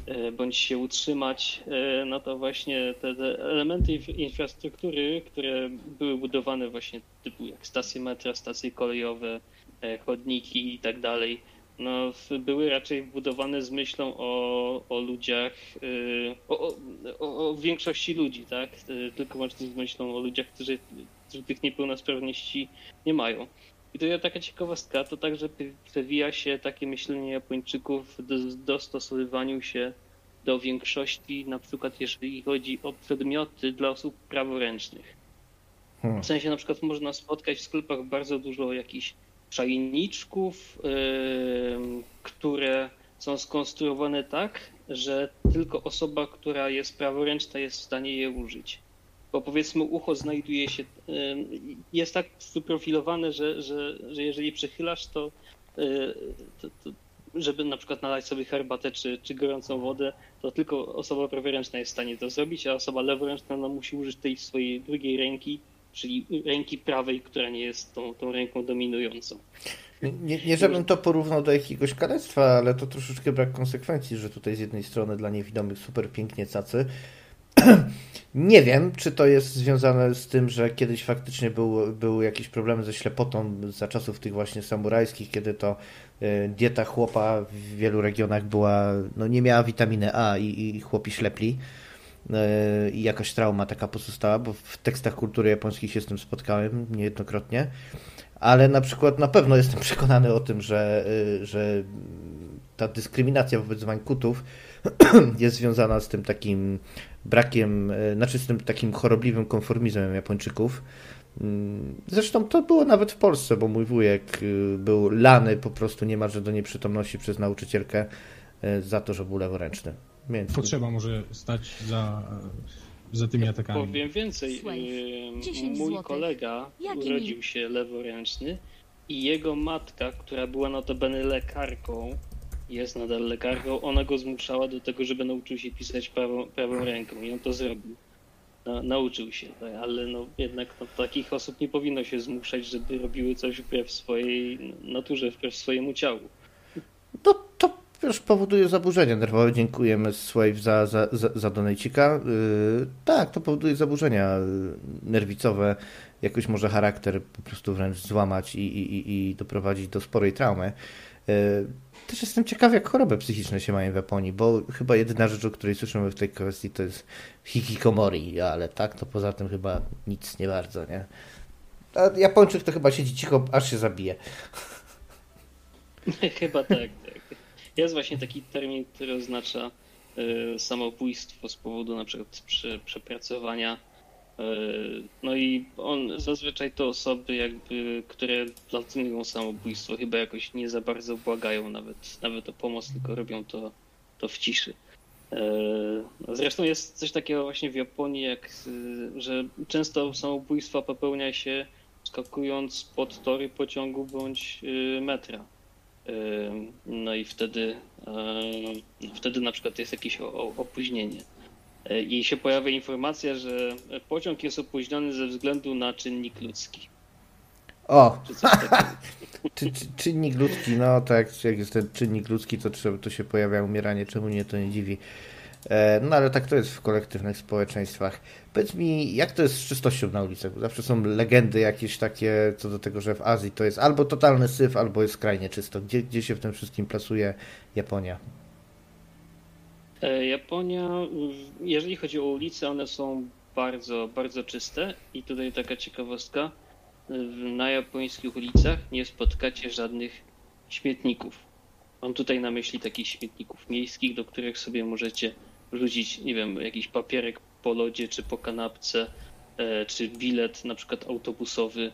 bądź się utrzymać, no to właśnie te elementy infrastruktury, które były budowane właśnie typu jak stacje metra, stacje kolejowe, chodniki i tak dalej, no były raczej budowane z myślą o ludziach, o większości ludzi, tak? Tylko właśnie z myślą o ludziach, którzy tych niepełnosprawności nie mają. I to jest taka ciekawostka, to także przewija się takie myślenie Japończyków w dostosowywaniu się do większości, na przykład jeżeli chodzi o przedmioty dla osób praworęcznych. W sensie na przykład można spotkać w sklepach bardzo dużo jakichś czajniczków, które są skonstruowane tak, że tylko osoba, która jest praworęczna, jest w stanie je użyć. Bo powiedzmy ucho znajduje się, jest tak wyprofilowane, że jeżeli przechylasz to, żeby na przykład nalać sobie herbatę czy gorącą wodę, to tylko osoba praworęczna jest w stanie to zrobić, a osoba leworęczna no, musi użyć tej swojej drugiej ręki, czyli ręki prawej, która nie jest tą ręką dominującą. Nie żebym to porównał do jakiegoś kalectwa, ale to troszeczkę brak konsekwencji, że tutaj z jednej strony dla niewidomych super pięknie cacy. Nie wiem, czy to jest związane z tym, że kiedyś faktycznie były jakieś problemy ze ślepotą za czasów tych właśnie samurajskich, kiedy to dieta chłopa w wielu regionach była, no nie miała witaminy A i chłopi ślepli. I jakaś trauma taka pozostała, bo w tekstach kultury japońskiej się z tym spotkałem niejednokrotnie. Ale na przykład na pewno jestem przekonany o tym, że ta dyskryminacja wobec Wańkutów jest związana z tym takim brakiem, znaczy z tym takim chorobliwym konformizmem Japończyków. Zresztą to było nawet w Polsce, bo mój wujek był lany po prostu niemalże do nieprzytomności przez nauczycielkę za to, że był leworęczny. Więc... To trzeba może stać za tymi atakami. Powiem więcej. Mój kolega urodził się leworęczny i jego matka, która była notabene lekarką, jest nadal lekarką, ona go zmuszała do tego, żeby nauczył się pisać prawą ręką i on to zrobił. Nauczył się, ale no, jednak no, takich osób nie powinno się zmuszać, żeby robiły coś wbrew swojej naturze, wbrew swojemu ciału. No to już powoduje zaburzenia nerwowe. Dziękujemy Swave za donajcika. Tak, to powoduje zaburzenia nerwicowe. Jakoś może charakter po prostu wręcz złamać i doprowadzić do sporej traumy. Też jestem ciekaw, jak choroby psychiczne się mają w Japonii, bo chyba jedyna rzecz, o której słyszymy w tej kwestii, to jest hikikomori, ale tak, to poza tym chyba nic nie bardzo, nie? A Japończyk to chyba siedzi cicho, aż się zabije. Chyba tak. Jest właśnie taki termin, który oznacza samobójstwo z powodu na przykład przepracowania. No i zazwyczaj to osoby jakby, które planują samobójstwo, chyba jakoś nie za bardzo błagają nawet o pomoc, tylko robią to w ciszy. Zresztą jest coś takiego właśnie w Japonii, że często samobójstwa popełnia się skakując pod tory pociągu bądź metra. No i wtedy na przykład jest jakieś opóźnienie. I się pojawia informacja, że pociąg jest opóźniony ze względu na czynnik ludzki. O! Czynnik ludzki, no tak, jak jest ten czynnik ludzki, to się pojawia umieranie, czemu mnie to nie dziwi. No ale tak to jest w kolektywnych społeczeństwach. Powiedz mi, jak to jest z czystością na ulicach? Zawsze są legendy jakieś takie co do tego, że w Azji to jest albo totalny syf, albo jest skrajnie czysto. Gdzie się w tym wszystkim plasuje Japonia? Japonia, jeżeli chodzi o ulice, one są bardzo, bardzo czyste i tutaj taka ciekawostka, na japońskich ulicach nie spotkacie żadnych śmietników. Mam tutaj na myśli takich śmietników miejskich, do których sobie możecie wrzucić, nie wiem, jakiś papierek po lodzie czy po kanapce, czy bilet na przykład autobusowy,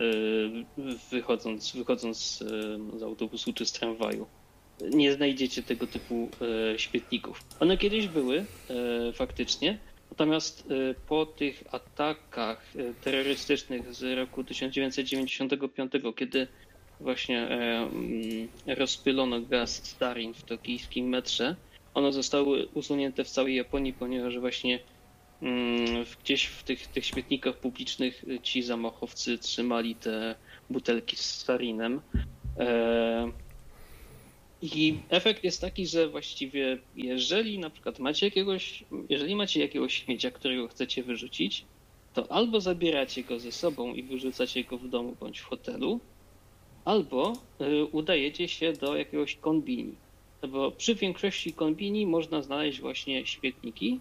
wychodząc z autobusu czy z tramwaju. Nie znajdziecie tego typu śmietników. One kiedyś były faktycznie, natomiast po tych atakach terrorystycznych z roku 1995, kiedy właśnie rozpylono gaz sarin w tokijskim metrze, one zostały usunięte w całej Japonii, ponieważ właśnie gdzieś w tych śmietnikach publicznych ci zamachowcy trzymali te butelki z sarinem. I efekt jest taki, że właściwie jeżeli na przykład macie jakiegoś śmiecia, którego chcecie wyrzucić, to albo zabieracie go ze sobą i wyrzucacie go w domu bądź w hotelu, albo udajecie się do jakiegoś konbini. Bo przy większości konbini można znaleźć właśnie śmietniki,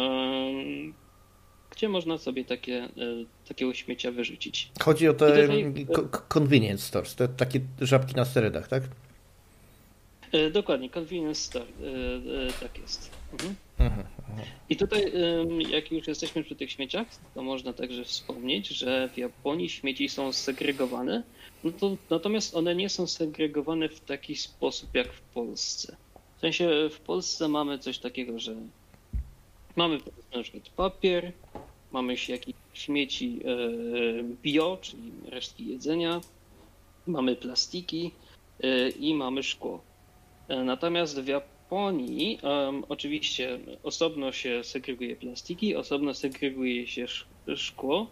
gdzie można sobie takiego śmiecia wyrzucić. Chodzi o te convenience stores, te takie żabki na sterydach, tak? Dokładnie, convenience store, tak jest. I tutaj, jak już jesteśmy przy tych śmieciach, to można także wspomnieć, że w Japonii śmieci są segregowane, natomiast one nie są segregowane w taki sposób jak w Polsce. W sensie w Polsce mamy coś takiego, że mamy na przykład papier, mamy jakieś śmieci bio, czyli resztki jedzenia, mamy plastiki i mamy szkło. Natomiast w Japonii oczywiście osobno się segreguje plastiki, osobno segreguje się szkło.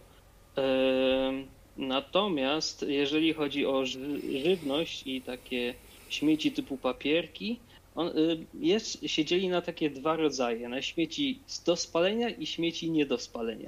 Natomiast jeżeli chodzi o żywność i takie śmieci typu papierki, się dzieli na takie dwa rodzaje, na śmieci do spalenia i śmieci nie do spalenia.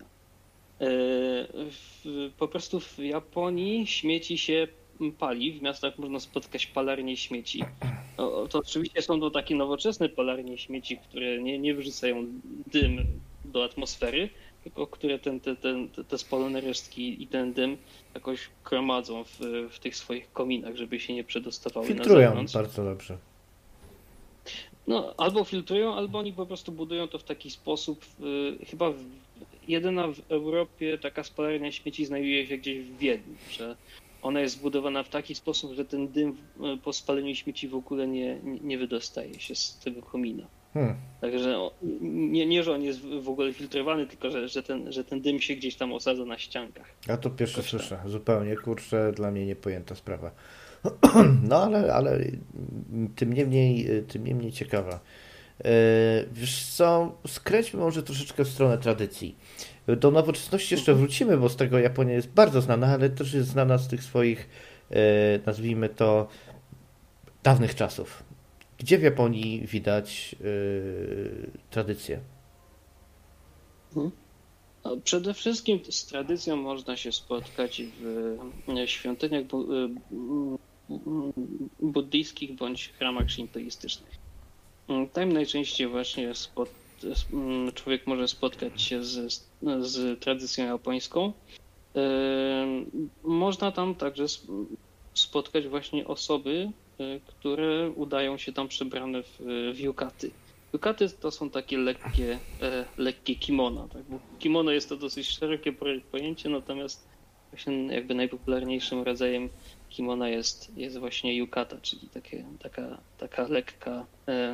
Po prostu w Japonii śmieci się pali, w miastach można spotkać palarnie śmieci. To oczywiście są to takie nowoczesne palarnie śmieci, które nie wyrzucają dym do atmosfery, tylko które te spalone resztki i ten dym jakoś gromadzą w tych swoich kominach, żeby się nie przedostawały na zewnątrz. Filtrują bardzo dobrze. No, albo filtrują, albo oni po prostu budują to w taki sposób. Chyba jedyna w Europie taka spalarnia śmieci znajduje się gdzieś w Wiedniu, że ona jest zbudowana w taki sposób, że ten dym po spaleniu śmieci w ogóle nie wydostaje się z tego komina. Także nie, że on jest w ogóle filtrowany, tylko że ten dym się gdzieś tam osadza na ściankach. Ja to pierwsze słyszę, zupełnie, kurczę, dla mnie niepojęta sprawa. No ale tym niemniej ciekawa. Wiesz co, skręćmy może troszeczkę w stronę tradycji. Do nowoczesności jeszcze wrócimy, bo z tego Japonia jest bardzo znana, ale też jest znana z tych swoich, nazwijmy to, dawnych czasów. Gdzie w Japonii widać tradycję? Przede wszystkim z tradycją można się spotkać w świątyniach buddyjskich bądź chramach szintoistycznych. Tam najczęściej właśnie człowiek może spotkać się z tradycją japońską. Można tam także spotkać właśnie osoby, które udają się tam przebrane w yukaty. Yukaty to są takie lekkie kimona. Tak? Bo kimono jest to dosyć szerokie pojęcie, natomiast właśnie jakby najpopularniejszym rodzajem kimona jest właśnie yukata, czyli taka lekka,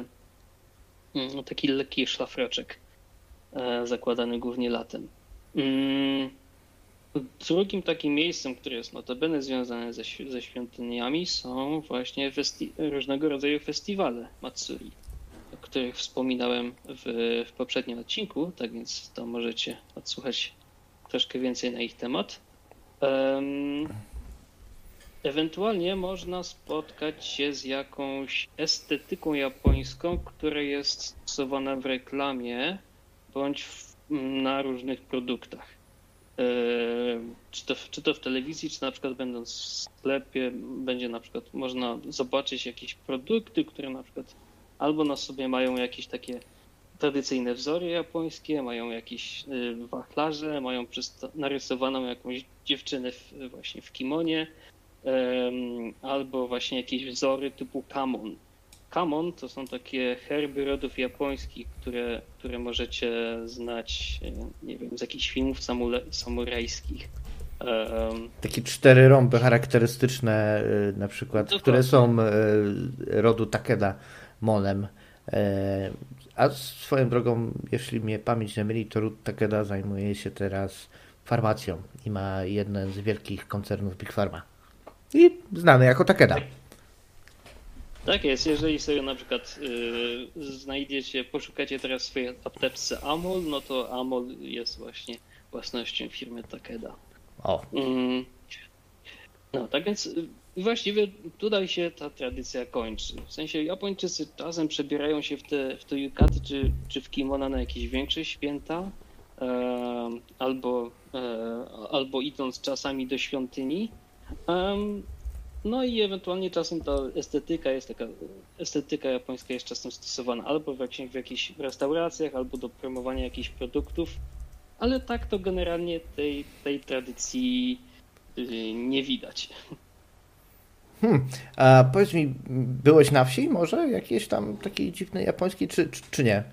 taki lekki szlafroczek zakładany głównie latem. Drugim takim miejscem, które jest notabene związane ze świątyniami, są właśnie różnego rodzaju festiwale Matsuri, o których wspominałem w poprzednim odcinku, tak więc to możecie odsłuchać troszkę więcej na ich temat. Ewentualnie można spotkać się z jakąś estetyką japońską, która jest stosowana w reklamie bądź na różnych produktach. Czy to w telewizji, czy na przykład będąc w sklepie, będzie na przykład można zobaczyć jakieś produkty, które na przykład albo na sobie mają jakieś takie tradycyjne wzory japońskie, mają jakieś wachlarze, mają narysowaną jakąś dziewczynę właśnie w kimonie, albo właśnie jakieś wzory typu kamon. Kamon to są takie herby rodów japońskich, które możecie znać, nie wiem, z jakichś filmów samurajskich. Takie 4 rąby charakterystyczne na przykład, dokładnie, które są rodu Takeda molem. A swoją drogą, jeśli mnie pamięć nie myli, to ród Takeda zajmuje się teraz farmacją i ma jeden z wielkich koncernów Big Pharma. I znany jako Takeda. Tak jest, jeżeli sobie na przykład poszukacie teraz w swojej apteczce Amol, no to Amol jest właśnie własnością firmy Takeda. O. No, tak więc I właściwie tutaj się ta tradycja kończy. W sensie Japończycy czasem przebierają się w te yukaty czy w kimona na jakieś większe święta, albo idąc czasami do świątyni. No i ewentualnie czasem ta estetyka japońska jest czasem stosowana albo w jakichś restauracjach, albo do promowania jakichś produktów, ale tak to generalnie tej tradycji nie widać. A powiedz mi, byłeś na wsi może? Jakiejś tam takiej dziwnej japońskiej, czy nie?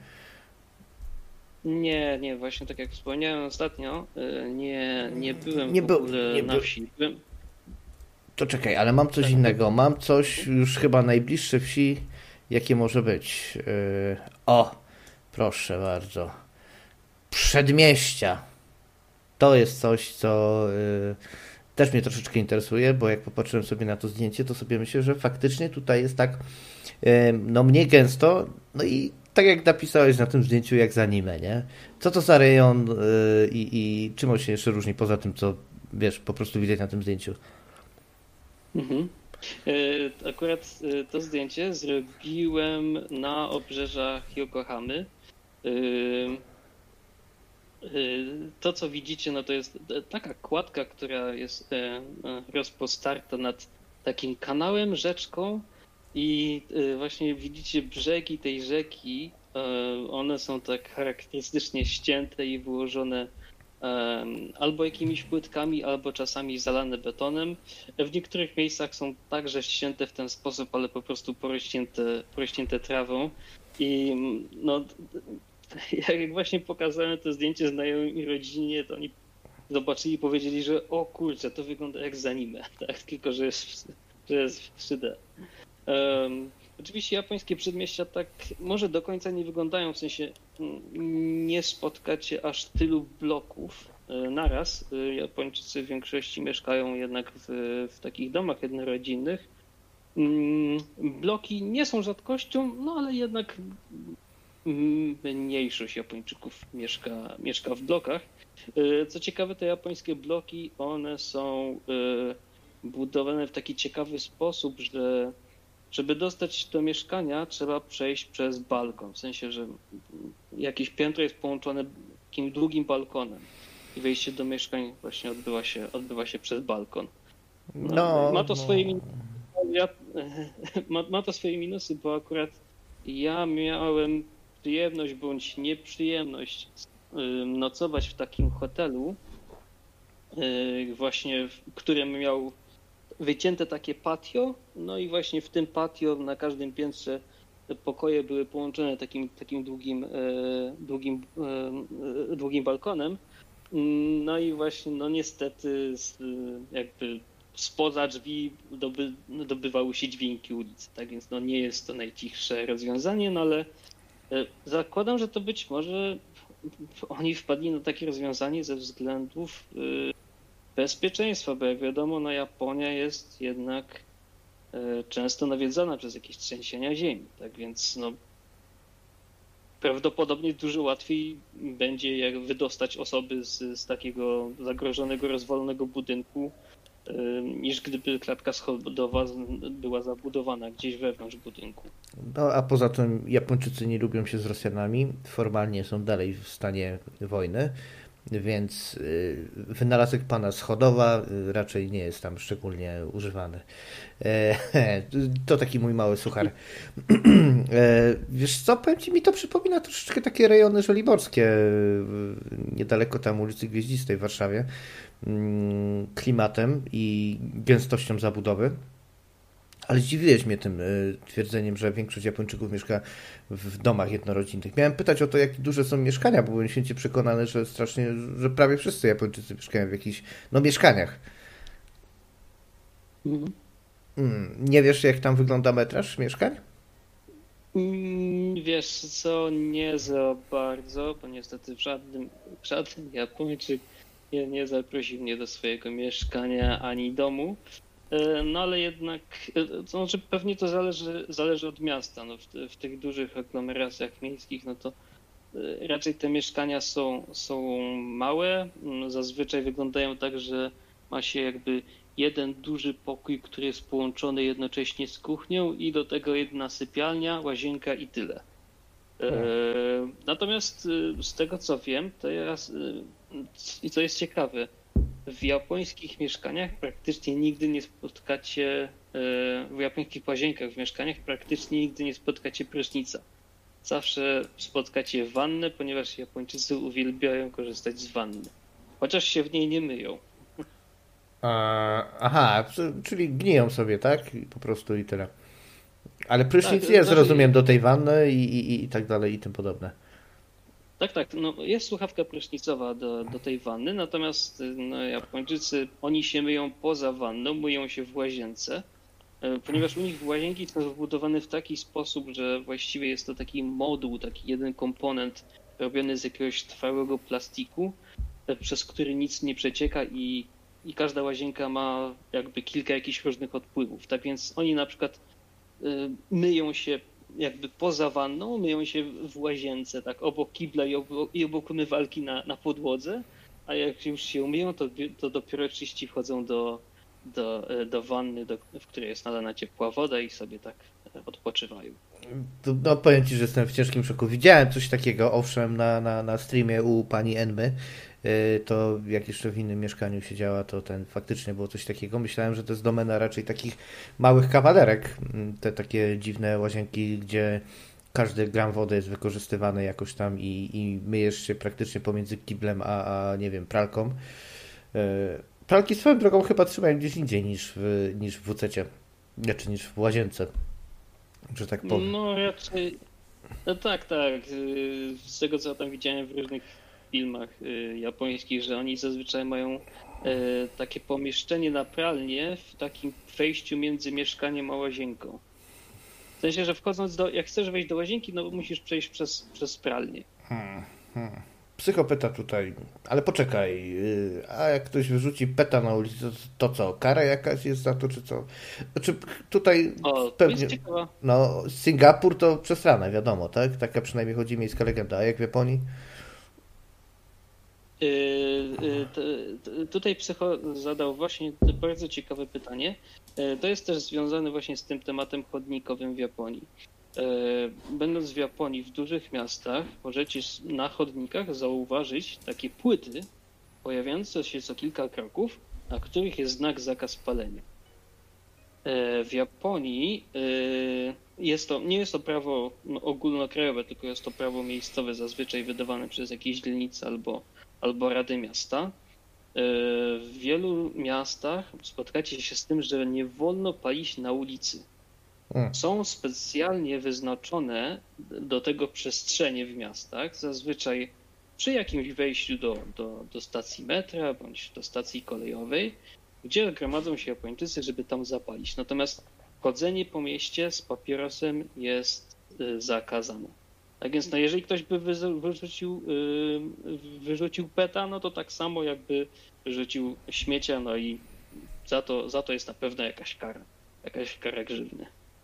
Nie, właśnie tak jak wspomniałem ostatnio, nie byłem w ogóle na wsi. To czekaj, ale mam coś innego. Mam coś już chyba najbliższe wsi, jakie może być. Proszę bardzo. Przedmieścia. To jest coś, co też mnie troszeczkę interesuje, bo jak popatrzyłem sobie na to zdjęcie, to sobie myślę, że faktycznie tutaj jest tak mniej gęsto, no i tak jak napisałeś na tym zdjęciu, jak z anime, nie? Co to za rejon i czym on się jeszcze różni, poza tym, co wiesz, po prostu widać na tym zdjęciu? Akurat to zdjęcie zrobiłem na obrzeżach Yokohamy. To, co widzicie, no to jest taka kładka, która jest rozpostarta nad takim kanałem, rzeczką i właśnie widzicie brzegi tej rzeki. One są tak charakterystycznie ścięte i wyłożone albo jakimiś płytkami, albo czasami zalane betonem. W niektórych miejscach są także ścięte w ten sposób, ale po prostu porośnięte trawą. I no, jak właśnie pokazałem to zdjęcie znajomym i rodzinie, to oni zobaczyli i powiedzieli, że o kurczę, to wygląda jak z anime, tak? Tylko że jest w 3D. Oczywiście japońskie przedmieścia tak może do końca nie wyglądają, w sensie nie spotkacie aż tylu bloków naraz. Japończycy w większości mieszkają jednak w takich domach jednorodzinnych. Bloki nie są rzadkością, no ale jednak mniejszość Japończyków mieszka w blokach. Co ciekawe, te japońskie bloki, one są budowane w taki ciekawy sposób, że żeby dostać się do mieszkania, trzeba przejść przez balkon. W sensie, że jakieś piętro jest połączone takim długim balkonem i wejście do mieszkań właśnie odbywa się przez balkon. Ma to swoje minusy, bo akurat ja miałem przyjemność bądź nieprzyjemność nocować w takim hotelu, właśnie w którym miał wycięte takie patio, no i właśnie w tym patio na każdym piętrze te pokoje były połączone takim długim balkonem. No i właśnie, no niestety jakby spoza drzwi dobywały się dźwięki ulicy, tak więc no nie jest to najcichsze rozwiązanie, no ale zakładam, że to być może oni wpadli na takie rozwiązanie ze względów bezpieczeństwa, bo jak wiadomo, no Japonia jest jednak często nawiedzona przez jakieś trzęsienia ziemi, tak więc no prawdopodobnie dużo łatwiej będzie jak wydostać osoby z takiego zagrożonego, rozwalonego budynku, niż gdyby klatka schodowa była zabudowana gdzieś wewnątrz budynku. No a poza tym Japończycy nie lubią się z Rosjanami, formalnie są dalej w stanie wojny, więc wynalazek pana schodowa raczej nie jest tam szczególnie używany. To taki mój mały suchar. Wiesz co, powiem ci, mi to przypomina troszeczkę takie rejony żoliborskie, niedaleko tam ulicy Gwieździstej w Warszawie, klimatem i gęstością zabudowy. Ale zdziwiłeś mnie tym twierdzeniem, że większość Japończyków mieszka w domach jednorodzinnych. Miałem pytać o to, jak duże są mieszkania, bo byłem święcie przekonany, że prawie wszyscy Japończycy mieszkają w jakichś mieszkaniach. Nie wiesz, jak tam wygląda metraż mieszkań? Wiesz co, nie za bardzo, bo niestety żaden Japończyk nie zaprosił mnie do swojego mieszkania ani domu. No ale jednak, to znaczy pewnie to zależy od miasta. No w tych dużych aglomeracjach miejskich, no to raczej te mieszkania są małe. Zazwyczaj wyglądają tak, że ma się jakby jeden duży pokój, który jest połączony jednocześnie z kuchnią i do tego jedna sypialnia, łazienka i tyle. Natomiast z tego co wiem, i co jest ciekawe, w japońskich mieszkaniach praktycznie nigdy nie spotkacie, w japońskich łazienkach w mieszkaniach praktycznie nigdy nie spotkacie prysznica. Zawsze spotkacie wannę, ponieważ Japończycy uwielbiają korzystać z wanny. Chociaż się w niej nie myją. Aha, czyli gniją sobie, tak? I po prostu i tyle. Ale prysznic Tak, jest, rozumiem, do tej wanny i tak dalej i tym podobne. Tak, no jest słuchawka prysznicowa do tej wanny, natomiast no, Japończycy, oni się myją poza wanną, myją się w łazience, ponieważ u nich łazienki są wybudowane w taki sposób, że właściwie jest to taki moduł, taki jeden komponent robiony z jakiegoś trwałego plastiku, przez który nic nie przecieka i każda łazienka ma jakby kilka jakichś różnych odpływów. Tak więc oni na przykład myją się jakby poza wanną, myją się w łazience, tak obok kibla i obok umywalki na podłodze, a jak już się umyją, to dopiero czyści wchodzą do wanny, w której jest nalana ciepła woda i sobie tak odpoczywają. No powiem Ci, że jestem w ciężkim szoku. Widziałem coś takiego, owszem, na streamie u pani Enmy. To jak jeszcze w innym mieszkaniu siedziała, to faktycznie było coś takiego. Myślałem, że to jest domena raczej takich małych kawalerek. Te takie dziwne łazienki, gdzie każdy gram wody jest wykorzystywany jakoś tam i myjesz się praktycznie pomiędzy kiblem a nie wiem, pralką. Pralki swoją drogą chyba trzymają gdzieś indziej niż w WC-cie. Znaczy niż w łazience. Że tak powiem. No raczej. No tak. Z tego co tam widziałem w różnych filmach japońskich, że oni zazwyczaj mają takie pomieszczenie na pralnię w takim wejściu między mieszkaniem a łazienką. W sensie, że jak chcesz wejść do łazienki, no musisz przejść przez pralnię. Psycho pyta tutaj, ale poczekaj, a jak ktoś wyrzuci peta na ulicy, to co? Kara jakaś jest za to, czy co? Znaczy tutaj pewnie. To jest ciekawa. No, Singapur to przesrane, wiadomo, tak? Taka przynajmniej chodzi miejska legenda. A jak w Japonii? Tutaj Psycho zadał właśnie bardzo ciekawe pytanie. To jest też związane właśnie z tym tematem chodnikowym w Japonii. Będąc w Japonii, w dużych miastach, możecie na chodnikach zauważyć takie płyty pojawiające się co kilka kroków, na których jest znak zakaz palenia. W Japonii nie jest to prawo ogólnokrajowe, tylko jest to prawo miejscowe, zazwyczaj wydawane przez jakieś dzielnice albo Rady Miasta. W wielu miastach spotkacie się z tym, że nie wolno palić na ulicy. Są specjalnie wyznaczone do tego przestrzenie w miastach, zazwyczaj przy jakimś wejściu do stacji metra bądź do stacji kolejowej, gdzie gromadzą się Japończycy, żeby tam zapalić. Natomiast chodzenie po mieście z papierosem jest zakazane. Tak więc no, jeżeli ktoś by wyrzucił peta, no to tak samo jakby wyrzucił śmiecia, no i za to jest na pewno jakaś kara grzywny.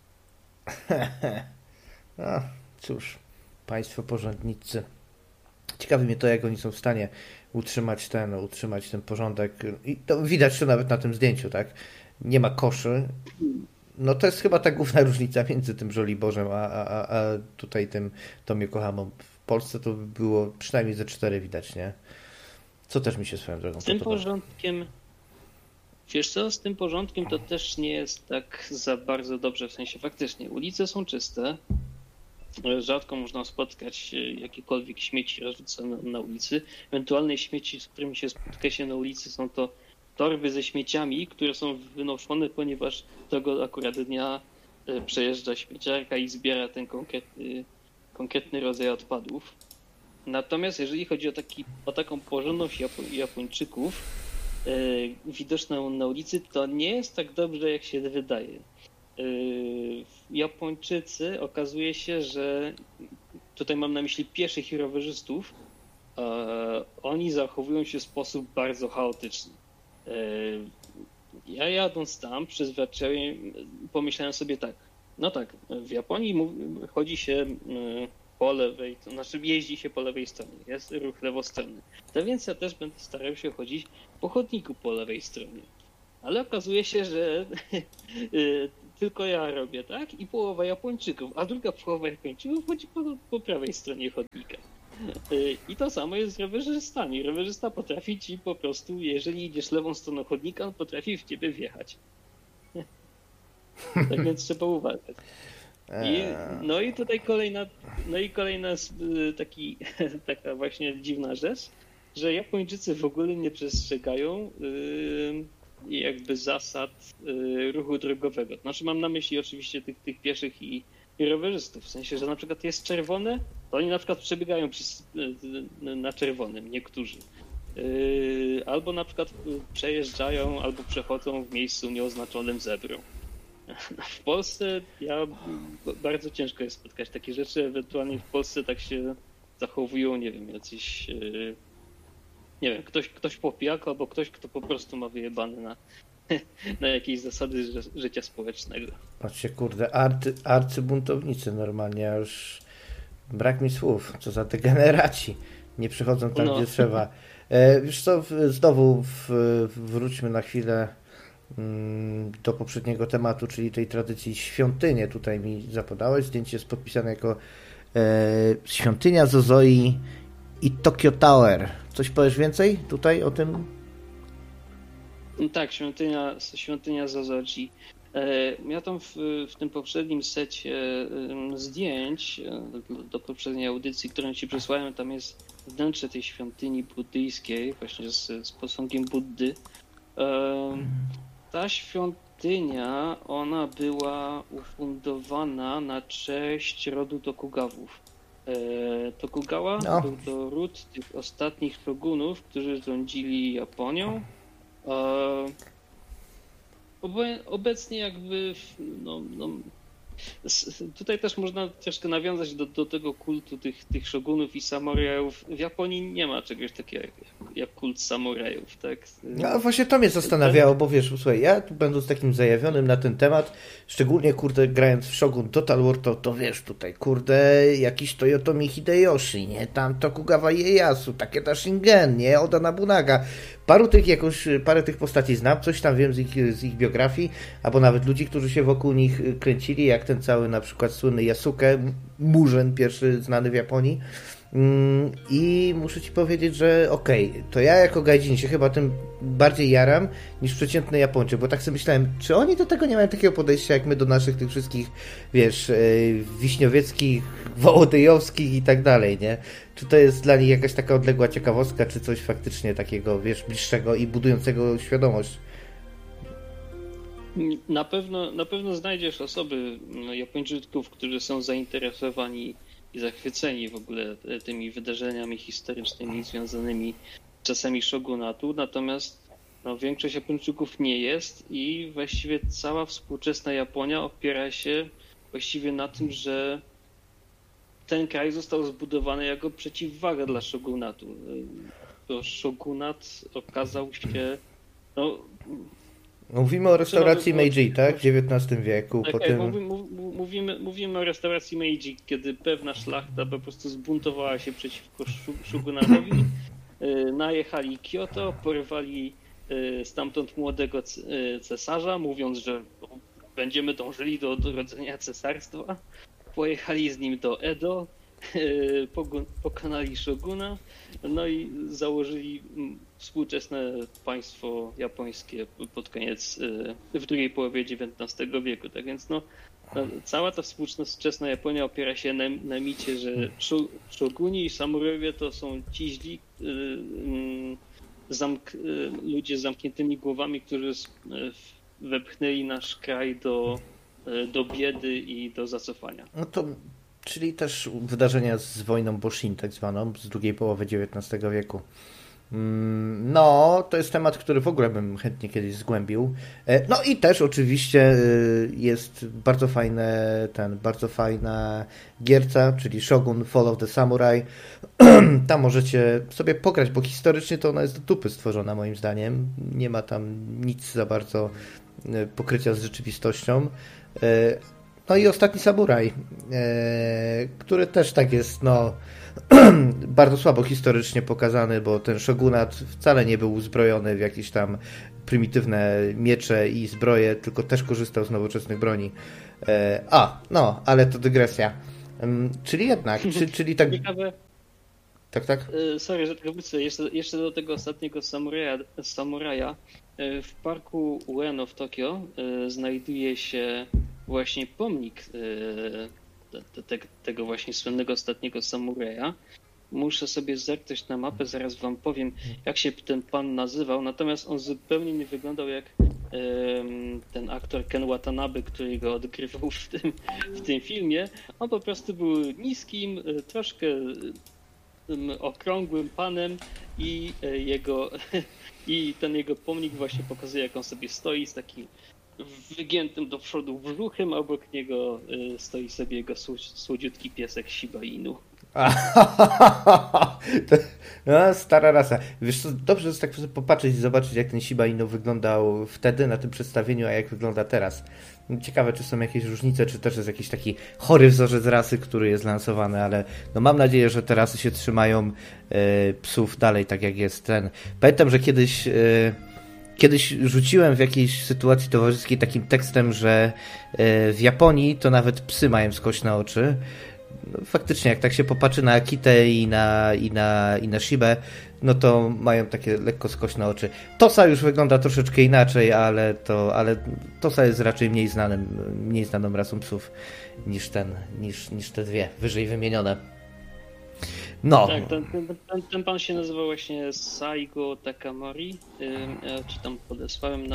No cóż, państwo porządnicy. Ciekawi mnie to, jak oni są w stanie utrzymać ten porządek. I to widać to nawet na tym zdjęciu, tak? Nie ma koszy. No to jest chyba ta główna różnica między tym Żoliborzem a tutaj tym Tom Yokohamą. W Polsce to by było przynajmniej ze 4 widać, nie? Co też mi się swoją drogą z tym porządkiem, wiesz co, z tym porządkiem to też nie jest tak za bardzo dobrze, w sensie faktycznie ulice są czyste, rzadko można spotkać jakiekolwiek śmieci rozrzucone na ulicy. Ewentualne śmieci, z którymi się spotka się na ulicy, są to torby ze śmieciami, które są wynoszone, ponieważ tego akurat dnia przejeżdża śmieciarka i zbiera ten konkretny rodzaj odpadów. Natomiast jeżeli chodzi o taką porządność Japończyków widoczną na ulicy, to nie jest tak dobrze, jak się wydaje. Japończycy, okazuje się, że tutaj mam na myśli pieszych i rowerzystów, oni zachowują się w sposób bardzo chaotyczny. Ja jadąc tam przez Warszawę pomyślałem sobie tak, no tak, w Japonii chodzi się po lewej, to znaczy jeździ się po lewej stronie, jest ruch lewostronny. To więc ja też będę starał się chodzić po chodniku po lewej stronie. Ale okazuje się, że tylko ja robię tak i połowa Japończyków, a druga połowa Japończyków chodzi po prawej stronie chodnika. I to samo jest z rowerzystami. Rowerzysta potrafi ci po prostu, jeżeli idziesz lewą stroną chodnika, on potrafi w ciebie wjechać. Tak więc trzeba uważać. I tutaj kolejna taka właśnie dziwna rzecz, że Japończycy w ogóle nie przestrzegają jakby zasad ruchu drogowego. Znaczy mam na myśli oczywiście tych pieszych i rowerzystów. W sensie, że na przykład jest czerwone, to oni na przykład przebiegają na czerwonym, niektórzy. Albo na przykład przejeżdżają, albo przechodzą w miejscu nieoznaczonym zebrą. W Polsce bardzo ciężko jest spotkać takie rzeczy, ewentualnie w Polsce tak się zachowują, nie wiem, jacyś, nie wiem, ktoś po pijaku, albo ktoś, kto po prostu ma wyjebane na jakieś zasady życia społecznego. Patrzcie, kurde, arcybuntownicy normalnie, już brak mi słów, co za degeneraci, nie przychodzą tam, gdzie trzeba. Wiesz co, znowu wróćmy na chwilę do poprzedniego tematu, czyli tej tradycji świątynie. Tutaj mi zapodałeś, zdjęcie jest podpisane jako świątynia Zozoi i Tokyo Tower. Coś powiesz więcej tutaj o tym? Tak, świątynia Zozoji. Ja tam w tym poprzednim secie zdjęć do poprzedniej audycji, którą ci przesłałem, tam jest wnętrze tej świątyni buddyjskiej, właśnie z posągiem Buddy. Ta świątynia, ona była ufundowana na cześć rodu Tokugawów. Tokugawa był to ród tych ostatnich shogunów, którzy rządzili Japonią. Obecnie jakby tutaj też można troszkę nawiązać do tego kultu tych shogunów i samurajów. W Japonii nie ma czegoś takiego jak kult samurajów, tak? No właśnie to mnie zastanawiało, bo wiesz, słuchaj, ja tu będąc takim zajawionym na ten temat, szczególnie kurde grając w Shogun Total War, to wiesz tutaj, kurde, jakiś Toyotomi Hideyoshi, nie? Tam Tokugawa Ieyasu, Takeda Shingen, nie? Oda Nobunaga. Parę tych postaci znam, coś tam wiem z ich biografii, albo nawet ludzi, którzy się wokół nich kręcili, jak ten cały na przykład słynny Yasuke, Murzyn, pierwszy znany w Japonii. I muszę ci powiedzieć, że to ja jako gaijin się chyba tym bardziej jaram niż przeciętny Japończyk, bo tak sobie myślałem, czy oni do tego nie mają takiego podejścia jak my do naszych tych wszystkich, wiesz, wiśniowieckich, wołodyjowskich i tak dalej, nie? Czy to jest dla nich jakaś taka odległa ciekawostka, czy coś faktycznie takiego, wiesz, bliższego i budującego świadomość? Na pewno znajdziesz osoby, Japończyków, którzy są zainteresowani i zachwyceni w ogóle tymi wydarzeniami historycznymi związanymi z czasami shogunatu, natomiast większość Japończyków nie jest i właściwie cała współczesna Japonia opiera się właściwie na tym, że ten kraj został zbudowany jako przeciwwaga dla shogunatu. To shogunat okazał się... Mówimy o restauracji Meiji, tak? W XIX wieku. Tak, potem... mówimy o restauracji Meiji, kiedy pewna szlachta po prostu zbuntowała się przeciwko shogunatowi, najechali Kyoto, porwali stamtąd młodego cesarza, mówiąc, że będziemy dążyli do odrodzenia cesarstwa. Pojechali z nim do Edo, pokonali szoguna, no i założyli współczesne państwo japońskie pod koniec, w drugiej połowie XIX wieku. Tak więc cała ta współczesna Japonia opiera się na micie, że szoguni i samurajowie to są ci źli ludzie z zamkniętymi głowami, którzy wepchnęli nasz kraj do biedy i do zacofania. No to, czyli też wydarzenia z wojną Boshin, tak zwaną, z drugiej połowy XIX wieku. No, to jest temat, który w ogóle bym chętnie kiedyś zgłębił. No i też oczywiście jest bardzo fajna gierka, czyli Shogun Fall of the Samurai. Tam możecie sobie pograć, bo historycznie to ona jest do dupy stworzona moim zdaniem. Nie ma tam nic za bardzo pokrycia z rzeczywistością. No i Ostatni Samuraj, który też tak jest, bardzo słabo historycznie pokazany, bo ten shogunat wcale nie był uzbrojony w jakieś tam prymitywne miecze i zbroje, tylko też korzystał z nowoczesnych broni. Ale to dygresja. Czyli jednak, czyli tak... Ciekawe. Tak. Sorry, że tylko wrócę. Jeszcze do tego ostatniego samuraja. W parku Ueno w Tokio znajduje się właśnie pomnik tego właśnie słynnego ostatniego samuraja. Muszę sobie zerknąć na mapę, zaraz wam powiem, jak się ten pan nazywał. Natomiast on zupełnie nie wyglądał jak ten aktor Ken Watanabe, który go odgrywał w tym filmie. On po prostu był niskim, troszkę okrągłym panem i ten jego pomnik właśnie pokazuje, jak on sobie stoi z takim wygiętym do przodu brzuchem, a obok niego stoi sobie jego słodziutki piesek Shiba Inu. No, stara rasa. Wiesz co, dobrze jest tak popatrzeć i zobaczyć, jak ten Shiba Inu wyglądał wtedy na tym przedstawieniu, a jak wygląda teraz. Ciekawe, czy są jakieś różnice, czy też jest jakiś taki chory wzorzec rasy, który jest lansowany, ale no mam nadzieję, że te rasy się trzymają psów dalej, tak jak jest ten. Pamiętam, że kiedyś rzuciłem w jakiejś sytuacji towarzyskiej takim tekstem, że w Japonii to nawet psy mają skośne oczy. No, faktycznie, jak tak się popatrzy na Akitę i na Shibę, no to mają takie lekko skośne oczy. Tosa już wygląda troszeczkę inaczej, ale Tosa jest raczej mniej znaną rasą psów niż te dwie wyżej wymienione. No. Tak, ten pan się nazywa właśnie Saigo Takamori. Ja ci tam podesłałem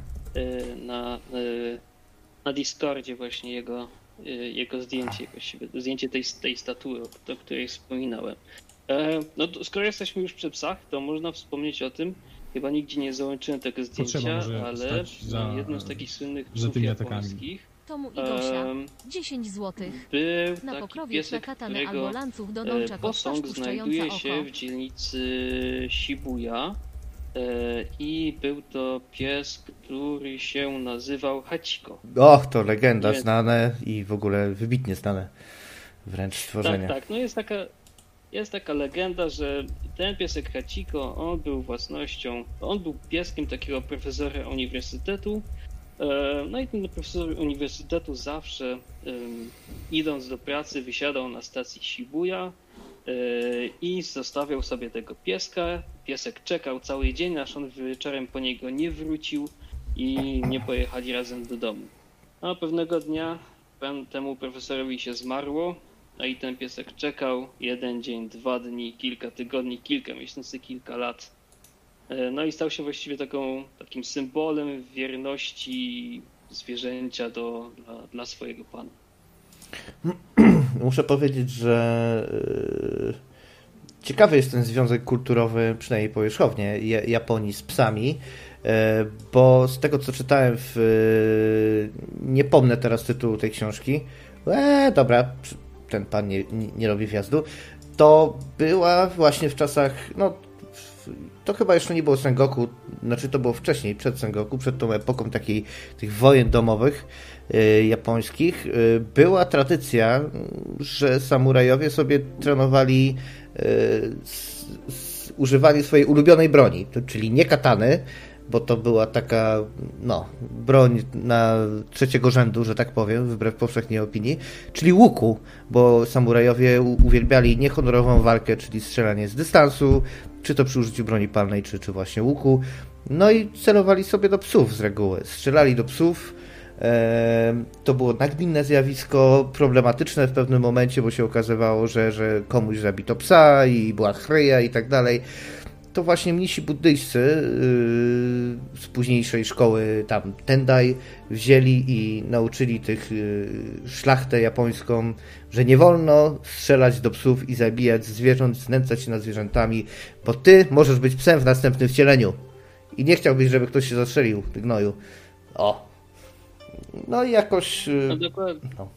na Discordzie właśnie jego zdjęcie, zdjęcie tej statuły, o której wspominałem. No to, skoro jesteśmy już przy psach, to można wspomnieć o tym, chyba nigdzie nie załączyłem tego zdjęcia, ale jednym z takich słynnych psów japońskich Tomu i Gosia, 10 zł. Był na taki pokrowie piesek, katany albo którego lancuch do nączak posąg znajduje się w dzielnicy Shibuya i był to pies, który się nazywał Hachiko. Och, to legenda znane i w ogóle wybitnie znane wręcz stworzenie. Tak, no jest taka legenda, że ten piesek Hachiko, on był pieskiem takiego profesora uniwersytetu. No i ten profesor uniwersytetu zawsze idąc do pracy wysiadał na stacji Shibuya i zostawiał sobie tego pieska. Piesek czekał cały dzień, aż on wieczorem po niego nie wrócił i nie pojechali razem do domu. A pewnego dnia temu profesorowi się zmarło, a i ten piesek czekał 1 dzień, 2 dni, kilka tygodni, kilka miesięcy, kilka lat. No i stał się właściwie takim symbolem wierności zwierzęcia dla swojego pana. Muszę powiedzieć, że ciekawy jest ten związek kulturowy, przynajmniej powierzchownie, Japonii z psami, bo z tego co czytałem nie pomnę teraz tytułu tej książki, dobra, ten pan nie robi wjazdu, to była właśnie w czasach, no to chyba jeszcze nie było Sengoku, znaczy to było wcześniej, przed Sengoku, przed tą epoką tych wojen domowych japońskich, była tradycja, że samurajowie sobie trenowali, używali swojej ulubionej broni, czyli nie katany, bo to była taka, broń trzeciego rzędu, że tak powiem, wbrew powszechnej opinii, czyli łuku, bo samurajowie uwielbiali niehonorową walkę, czyli strzelanie z dystansu, czy to przy użyciu broni palnej, czy właśnie łuku. No i celowali sobie do psów z reguły. Strzelali do psów. To było nagminne zjawisko, problematyczne w pewnym momencie, bo się okazywało, że komuś zabito psa i była chryja i tak dalej. To właśnie mnisi buddyjscy z późniejszej szkoły tam Tendai wzięli i nauczyli tych szlachtę japońską, że nie wolno strzelać do psów i zabijać zwierząt, znęcać się nad zwierzętami, bo ty możesz być psem w następnym wcieleniu. I nie chciałbyś, żeby ktoś się zastrzelił, ty gnoju. O. No i jakoś... No dokładnie. No.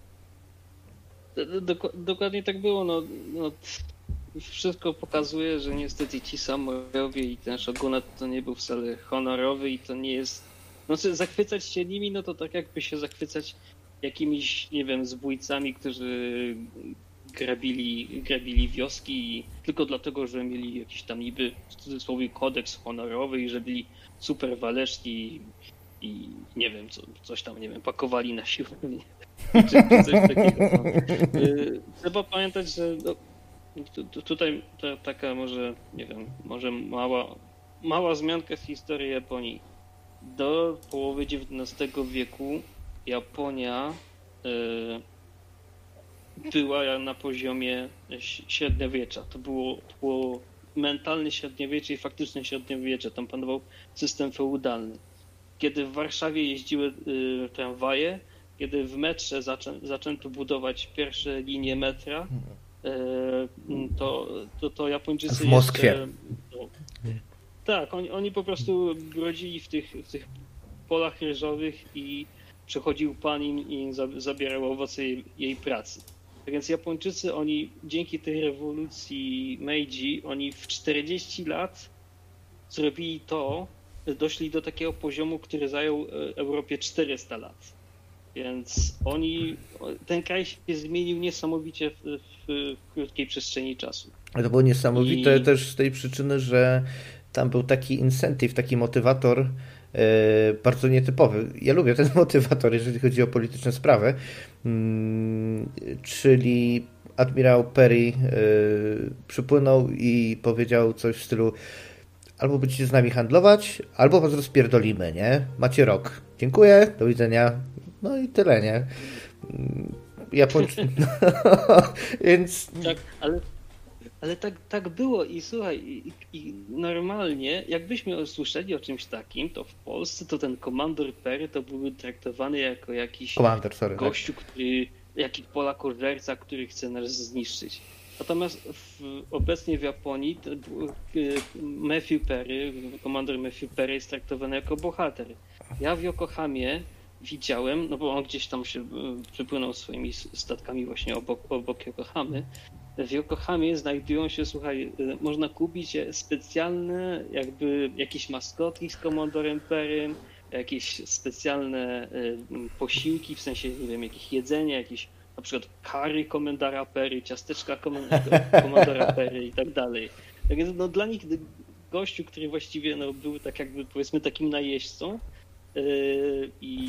Dokładnie tak było. No, wszystko pokazuje, że niestety ci samurajowie i ten shogunat to nie był wcale honorowy i to nie jest... zachwycać się nimi, no to tak jakby się zachwycać jakimiś, nie wiem, zbójcami, którzy grabili wioski tylko dlatego, że mieli jakiś tam niby w cudzysłowie kodeks honorowy i że byli super waleczni i nie wiem, coś tam, nie wiem, pakowali na siłę, czy coś takiego. No. Trzeba pamiętać, że tutaj taka może, nie wiem, może mała wzmianka z historii Japonii. Do połowy XIX wieku Japonia była na poziomie średniowiecza. To było mentalne średniowiecze i faktyczne średniowiecze. Tam panował system feudalny. Kiedy w Warszawie jeździły tramwaje, kiedy w metrze zaczęto budować pierwsze linie metra, to Japończycy w Moskwie. Jeszcze, tak, oni po prostu brodzili w tych polach ryżowych i przychodził pan i zabierał owoce jej pracy. Tak więc Japończycy, oni dzięki tej rewolucji Meiji, oni w 40 lat zrobili doszli do takiego poziomu, który zajął Europie 400 lat. Więc ten kraj się zmienił niesamowicie w krótkiej przestrzeni czasu. To było niesamowite też z tej przyczyny, że tam był taki incentive, taki motywator bardzo nietypowy. Ja lubię ten motywator, jeżeli chodzi o polityczne sprawy, czyli admirał Perry przypłynął i powiedział coś w stylu: albo będziecie z nami handlować, albo was rozpierdolimy, nie? Macie rok. Dziękuję, do widzenia. No i tyle, nie? Więc... Tak, ale tak było i słuchaj, i normalnie, jakbyśmy usłyszeli o czymś takim, to w Polsce to ten komandor Perry to był traktowany jako jakiś gościu, Polak-orderca, który chce nas zniszczyć. Natomiast obecnie w Japonii Matthew Perry, komandor Matthew Perry jest traktowany jako bohater. Ja w Yokohamie widziałem, no bo on gdzieś tam się przypłynął swoimi statkami właśnie obok Yokohamy. W Yokohamie znajdują się, słuchaj, można kupić specjalne jakieś maskotki z komandorem Perrym, jakieś specjalne posiłki, w sensie, nie wiem, jakieś jedzenie, jakieś na przykład curry komendora Perry, ciasteczka komandora Perry i tak dalej. Tak więc no, dla nich gościu, który właściwie był tak jakby powiedzmy takim najeźdźcą i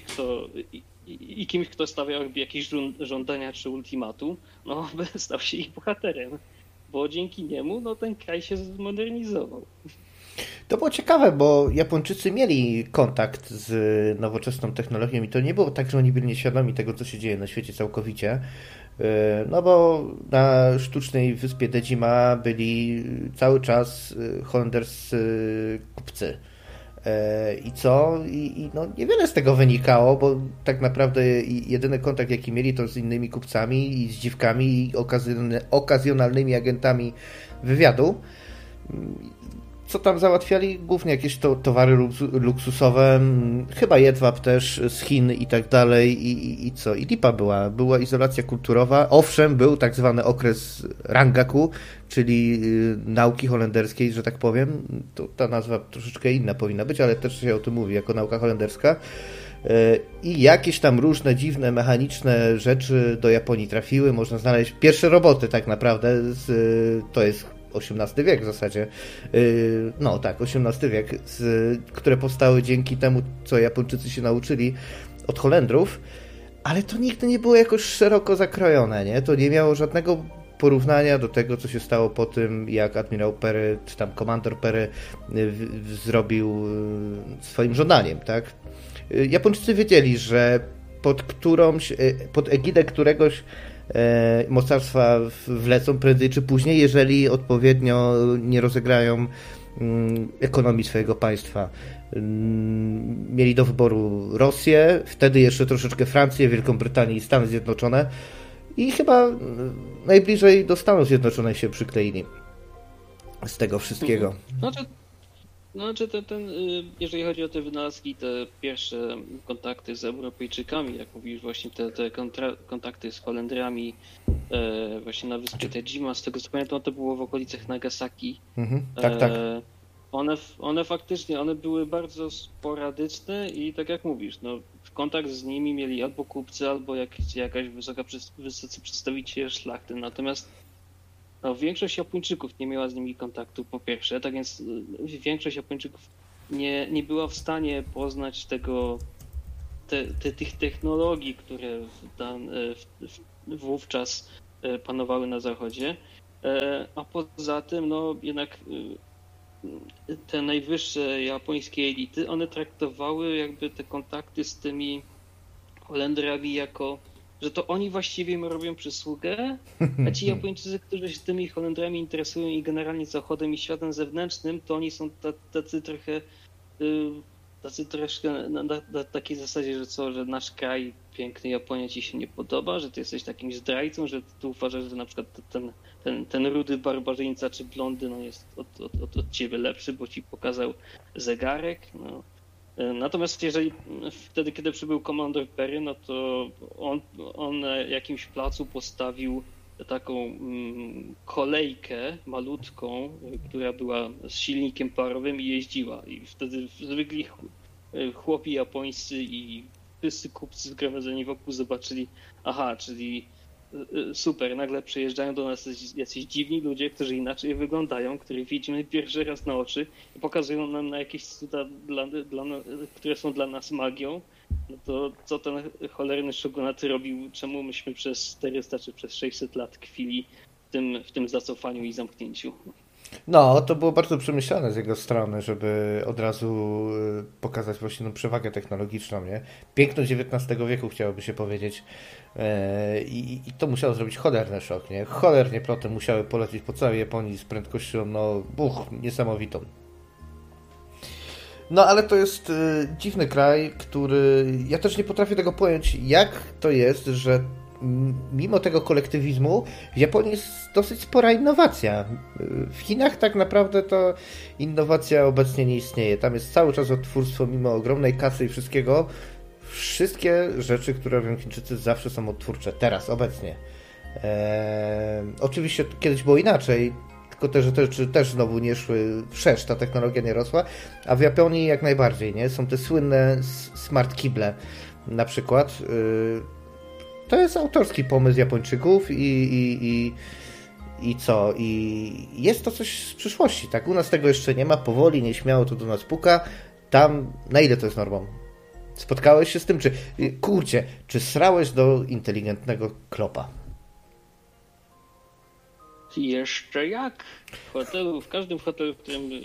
kimś, kto stawiał jakieś żądania czy ultimatum, no stał się ich bohaterem, bo dzięki niemu ten kraj się zmodernizował. To było ciekawe, bo Japończycy mieli kontakt z nowoczesną technologią i to nie było tak, że oni byli nieświadomi tego, co się dzieje na świecie całkowicie. No bo na sztucznej wyspie Dejima byli cały czas holenderscy kupcy. I co? I no niewiele z tego wynikało, bo tak naprawdę jedyny kontakt, jaki mieli, to z innymi kupcami i z dziwkami i okazjonalnymi agentami wywiadu. Co tam załatwiali? Głównie jakieś towary luksusowe, chyba jedwab też z Chin i tak dalej. I co? I lipa była izolacja kulturowa. Owszem, był tak zwany okres Rangaku, czyli nauki holenderskiej, że tak powiem. To ta nazwa troszeczkę inna powinna być, ale też się o tym mówi, jako nauka holenderska. I jakieś tam różne dziwne, mechaniczne rzeczy do Japonii trafiły. Można znaleźć pierwsze roboty tak naprawdę. To jest XVIII wiek w zasadzie. No tak, XVIII wiek, które powstały dzięki temu, co Japończycy się nauczyli od Holendrów, ale to nigdy nie było jakoś szeroko zakrojone, nie? To nie miało żadnego porównania do tego, co się stało po tym, jak admirał Perry, czy tam komandor Perry zrobił swoim żądaniem, tak? Japończycy wiedzieli, że pod egidę któregoś mocarstwa wlecą prędzej czy później, jeżeli odpowiednio nie rozegrają ekonomii swojego państwa. Mieli do wyboru Rosję, wtedy jeszcze troszeczkę Francję, Wielką Brytanię i Stany Zjednoczone i chyba najbliżej do Stanów Zjednoczonych się przykleili z tego wszystkiego. Znaczy jeżeli chodzi o te wynalazki, te pierwsze kontakty z Europejczykami, jak mówisz, właśnie te kontakty z Holendrami właśnie na wyspie Dejima, z tego co pamiętam, to było w okolicach Nagasaki. Tak. One faktycznie, one były bardzo sporadyczne i tak jak mówisz, no kontakt z nimi mieli albo kupcy, albo jakaś wysocy przedstawiciele szlachty. Natomiast większość Japończyków nie miała z nimi kontaktu, po pierwsze, tak więc większość Japończyków nie była w stanie poznać tych technologii, które wówczas panowały na Zachodzie. A poza tym, no jednak te najwyższe japońskie elity, one traktowały jakby te kontakty z tymi Holendrami jako, że to oni właściwie im robią przysługę, a ci Japończycy, którzy się tymi Holendrami interesują i generalnie Zachodem i światem zewnętrznym, to oni są tacy troszkę na takiej zasadzie, że że nasz kraj, piękny Japonia ci się nie podoba, że ty jesteś takim zdrajcą, że ty uważasz, że na przykład ten rudy barbarzyńca czy blondyn on jest od ciebie lepszy, bo ci pokazał zegarek. No. Natomiast wtedy, kiedy przybył komandor Perry, no to on na jakimś placu postawił taką kolejkę malutką, która była z silnikiem parowym i jeździła. I wtedy zwykli chłopi japońscy i wszyscy kupcy zgromadzeni wokół zobaczyli, aha, czyli super, nagle przyjeżdżają do nas jacyś dziwni ludzie, którzy inaczej wyglądają, których widzimy pierwszy raz na oczy i pokazują nam na jakieś cuda, które są dla nas magią. No to co ten cholerny shogunat robił, czemu myśmy przez 400 czy przez 600 lat tkwili w tym zacofaniu i zamknięciu? No, to było bardzo przemyślane z jego strony, żeby od razu pokazać właśnie tą przewagę technologiczną, nie? Piękno XIX wieku, chciałoby się powiedzieć. I to musiało zrobić cholerny szok, nie? Cholernie ploty musiały polecieć po całej Japonii z prędkością, niesamowitą. No, ale to jest dziwny kraj, który... Ja też nie potrafię tego pojąć, jak to jest, że mimo tego kolektywizmu w Japonii jest dosyć spora innowacja. W Chinach tak naprawdę to innowacja obecnie nie istnieje. Tam jest cały czas odtwórstwo, mimo ogromnej kasy i wszystkiego. Wszystkie rzeczy, które robią Chińczycy, zawsze są odtwórcze. Teraz, obecnie. Oczywiście kiedyś było inaczej, tylko te rzeczy też znowu nie szły wszerz, ta technologia nie rosła, a w Japonii jak najbardziej, nie? Są te słynne smart kible na przykład. To jest autorski pomysł Japończyków i co? I jest to coś z przyszłości, tak? U nas tego jeszcze nie ma, powoli, nieśmiało to do nas puka. Tam, na ile to jest normą? Spotkałeś się z tym, czy srałeś do inteligentnego klopa? Jeszcze jak? W każdym hotelu, w którym